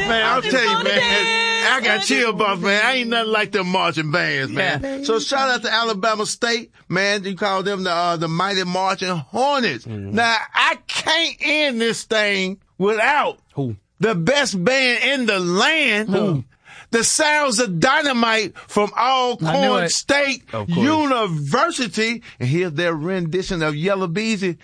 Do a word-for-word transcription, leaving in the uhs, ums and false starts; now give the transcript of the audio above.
Man, I'll tell you, man, I got chill bumps, man. I ain't nothing like them marching bands, man. Yeah. So shout out to Alabama State, man. You call them the uh, the Mighty Marching Hornets. Mm-hmm. Now, I can't end this thing without Who? the best band in the land. Who? The Sounds of Dynamite from Alcorn State University. And here's their rendition of Yellow Beezy.